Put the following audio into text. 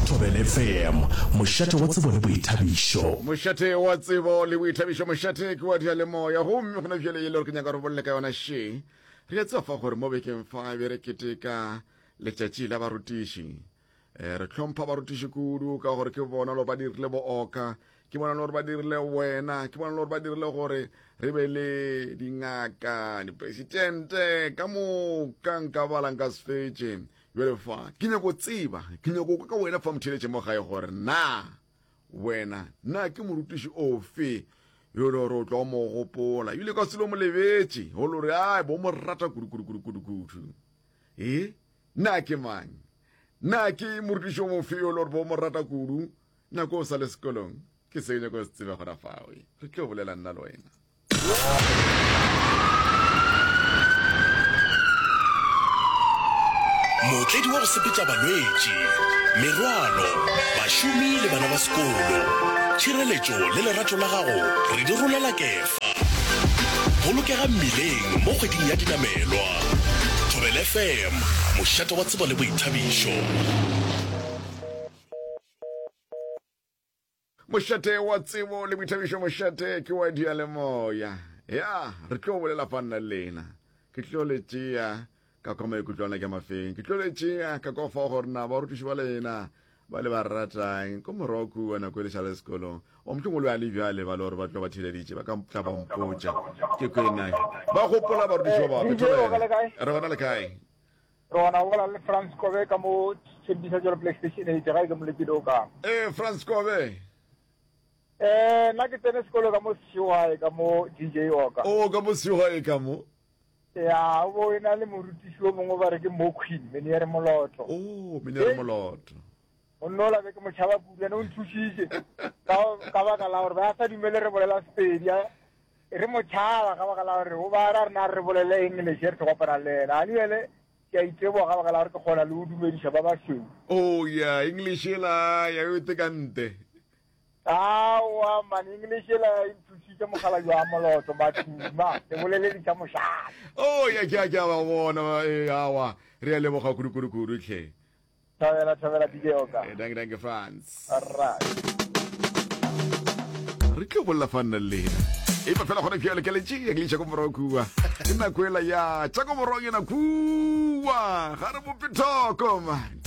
Thobela FM mošate wa tsebo le boithabišo mošate wa tsebo le boithabišo mošate ke wa diale moya go mme gona bjale ye le re ke nyaka re bolle ka yona she re etsa fa gore mo bekeng fa be re keteka letšatši la barutiši re tlhompha barutiši kudu ka gore ke bona lo ba dirile bo oka ke bona lo ba dirile wena ke bona lo ba dirile gore re be le dingaka dipresidente ka mo ka nka bala nka sefetše jwale fa ke nyako tseba ke nyako ka wena fa motheletše mo gae gore na wena na ke morutiši ofe yo le gore o tla mo gopola ile ka selo mo lebetše go le gore ai bo mo rata kudu na ke mang na ke morutiši o mofe yo le gore bo mo rata kudu nako o sa le sekolong ke se nyako se tseba gona fawe re tlo bolela nna le wena motledi wa go sepetša balwetši merwalo bašomi le bana ba sekolo tšhireletšo le lerato la gago re di rolela kefa bolokega mmileng mo kgweding ya dinamelwa Thobela FM mošate wa tsebo le boithabišo mošate wa tsebo le boithabišo mošate ke wa dialemoya ya re tlo bolela fanna lena ke tlo le tšea ka koma ikutlwana ke mafeng ke tlo le tšea ka kofa gore na barutiši ba lena ba le ba ratang ko moroku wa nako le šale sekolo o motho le a le bjale ba le gore ba tlo ba thileditše ba ka tla ba mpotša ke kwena ba gopola barutiši ba ba re bona le kae Rona wala le France Kobe ka mo tsebisa jalo PlayStation e tega ka mo le kidoka France Kobe na ke tene sekolo ka mo Siwai ka mo DJ Oka ka mo Siwai ka mo ya o ina le morutiši o mongwe ba re ke mo Queen Meniere Molotlo Meniere Molotlo o nola be ke mo tšhaba pula no nthušitše ka baka la gore ba sa dumele re bolela Sepedi re mo tšhaba ka baka la gore o ba ra rena re bolele English re kopana le ena a diele ke a iteboga ka baka la gore ke kgona le o dumediša ba bašweu ya English la ya o tekante awa man English la nthušitše mogala jwa Molotlo bathuma ke bolelediša mošate ya ke a ba bona awa re a leboga kudu tlhe Thobela DJ Oka danke France alright re tlo bolla fanna lena ipa fela gona pjale ke le tšea ke le tšako morokua ke nako ela ya tšako morong ena kua ga re bopetoko man